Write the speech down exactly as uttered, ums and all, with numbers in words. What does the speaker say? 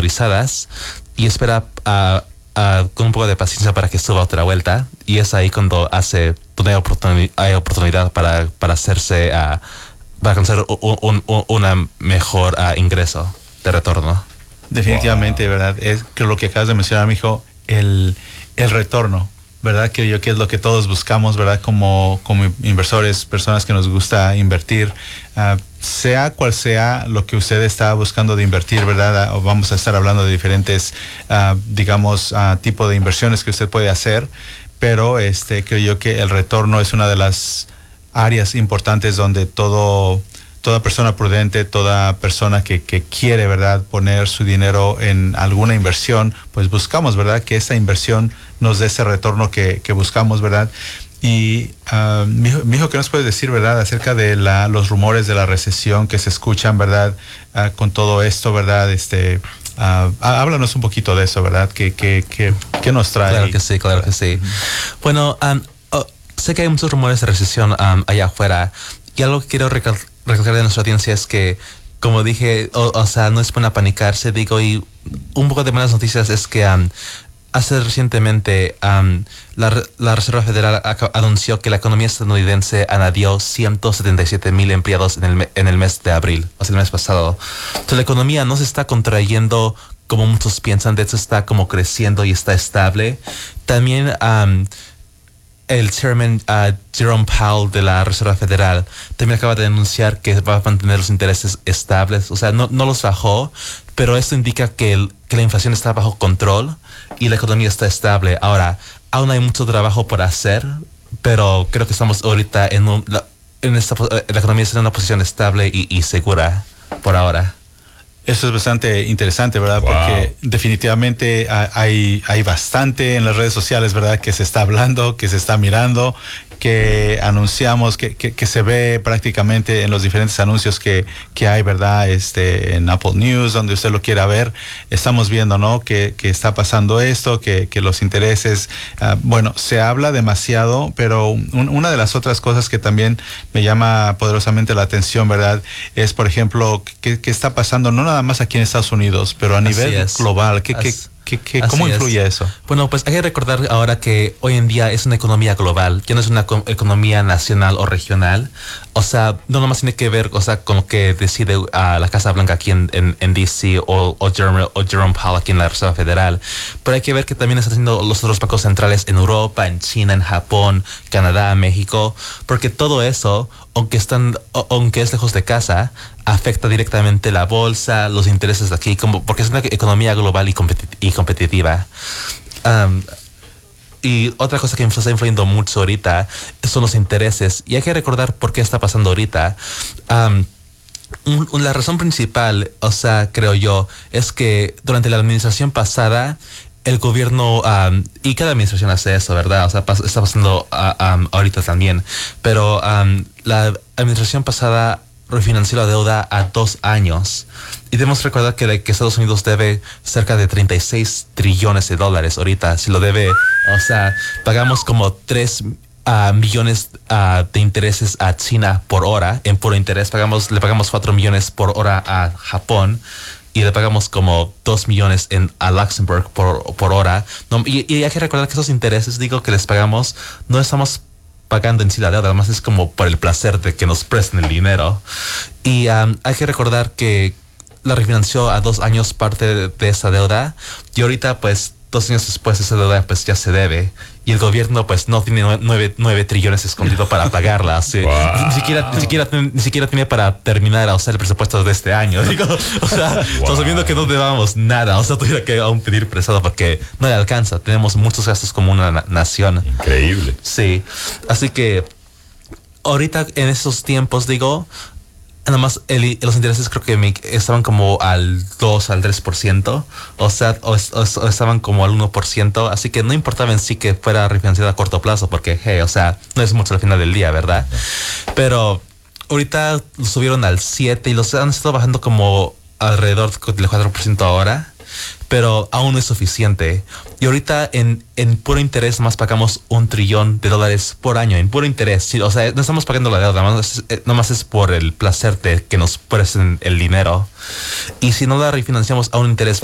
desvalorizadas y espera a uh, Uh, con un poco de paciencia para que suba otra vuelta, y es ahí cuando hace donde hay, oportuni hay oportunidad para, para hacerse uh, para alcanzar un, un, un una mejor uh, ingreso de retorno. Definitivamente, wow. ¿Verdad? Es que lo que acabas de mencionar, mijo, el, el retorno, ¿verdad? Que yo que es lo que todos buscamos, ¿verdad? Como, como inversores, personas que nos gusta invertir, uh, sea cual sea lo que usted está buscando de invertir, ¿verdad? O vamos a estar hablando de diferentes, uh, digamos, uh, tipo de inversiones que usted puede hacer, pero este, creo yo que el retorno es una de las áreas importantes donde todo, toda persona prudente, toda persona que, que quiere, ¿verdad?, poner su dinero en alguna inversión, pues buscamos, ¿verdad?, que esa inversión nos dé ese retorno que, que buscamos, ¿verdad? Y, uh, mijo, mijo, ¿qué nos puedes decir, verdad, acerca de la, los rumores de la recesión que se escuchan, verdad, uh, con todo esto, verdad? Este, uh, háblanos un poquito de eso, ¿verdad? ¿Qué, qué, qué, qué nos trae? Claro que sí, claro que sí. Uh-huh. Bueno, um, oh, sé que hay muchos rumores de recesión um, allá afuera, y algo que quiero recal recalcar de nuestra audiencia es que, como dije, o, o sea, no es bueno panicarse, digo, y un poco de malas noticias es que um, hace recientemente um, la, la Reserva Federal anunció que la economía estadounidense añadió ciento setenta y siete mil empleados en el, en el mes de abril, o sea, el mes pasado. Entonces la economía no se está contrayendo como muchos piensan, de hecho está como creciendo y está estable. También um, el chairman uh, Jerome Powell de la Reserva Federal también acaba de anunciar que va a mantener los intereses estables, o sea, no, no los bajó, pero esto indica que, el, que la inflación está bajo control y la economía está estable. Ahora, aún hay mucho trabajo por hacer, pero creo que estamos ahorita en, un, la, en esta, la economía está en una posición estable y, y segura por ahora. Eso es bastante interesante, ¿verdad? Wow. Porque definitivamente hay, hay bastante en las redes sociales, ¿verdad? Que se está hablando, que se está mirando, que anunciamos, que, que, que se ve prácticamente en los diferentes anuncios que, que hay, ¿verdad? Este, en Apple News, donde usted lo quiera ver, estamos viendo, ¿no? Que, que está pasando esto, que, que los intereses, uh, bueno, se habla demasiado, pero un, una de las otras cosas que también me llama poderosamente la atención, ¿verdad? Es, por ejemplo, ¿qué, qué está pasando? No nada más aquí en Estados Unidos, pero a nivel global. ¿Qué, qué, ¿Qué, qué, ¿Cómo influye es. eso? Bueno, pues hay que recordar ahora que hoy en día es una economía global, ya no es una economía nacional o regional. O sea, no nomás tiene que ver, o sea, con lo que decide uh, la Casa Blanca aquí en, en, en D C o, o, Jerome, o Jerome Powell aquí en la Reserva Federal. Pero hay que ver que también están haciendo los otros bancos centrales en Europa, en China, en Japón, Canadá, México, porque todo eso, aunque están, o, aunque es lejos de casa, afecta directamente la bolsa, los intereses de aquí, como, porque es una economía global y, competi y competitiva. Um, y otra cosa que está influyendo mucho ahorita son los intereses. Y hay que recordar por qué está pasando ahorita. Um, un, la razón principal, o sea, creo yo, es que durante la administración pasada, el gobierno, um, y cada administración hace eso, ¿verdad? O sea, pas está pasando uh, um, ahorita también. Pero um, la administración pasada refinanció la deuda a dos años. Y debemos recordar que, que Estados Unidos debe cerca de treinta y seis trillones de dólares ahorita. Si lo debe, o sea, pagamos como tres uh, millones uh, de intereses a China por hora. En puro interés pagamos, le pagamos cuatro millones por hora a Japón. Y le pagamos como dos millones en, a Luxembourg por, por hora. No, y, y hay que recordar que esos intereses, digo, que les pagamos, no estamos pagando en sí la deuda, además es como por el placer de que nos presten el dinero. Y um, hay que recordar que la refinanció a dos años parte de, de esa deuda, y ahorita pues dos años después esa deuda pues ya se debe, y el gobierno pues no tiene nueve, nueve trillones escondido para pagarla. Así, wow. ni, siquiera, ni, siquiera, ni siquiera tiene para terminar a usar el presupuesto de este año. Digo, o sea, wow. estamos viendo que no debamos nada, o sea, tuviera que aún pedir prestado porque no le alcanza. Tenemos muchos gastos como una na nación. Increíble. Sí, así que ahorita en estos tiempos, digo, nada más el, los intereses creo que me, estaban como al dos, al tres por ciento, o sea, o, o, o estaban como al uno por ciento, así que no importaba en sí que fuera refinanciado a corto plazo, porque, hey, o sea, no es mucho al final del día, ¿verdad? Pero ahorita lo subieron al siete y los han estado bajando como alrededor del cuatro por ciento ahora, pero aún no es suficiente. Y ahorita en, en puro interés más pagamos un trillón de dólares por año, en puro interés. Sí, o sea, no estamos pagando la deuda, nomás es, nomás es por el placer de que nos presten el dinero. Y si no la refinanciamos a un interés